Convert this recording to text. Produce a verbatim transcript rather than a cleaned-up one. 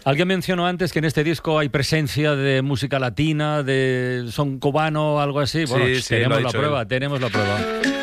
Alguien mencionó antes que en este disco hay presencia de música latina, de son cubano, algo así. Bueno, Sí, sí, tenemos lo ha la dicho prueba, él. tenemos la prueba.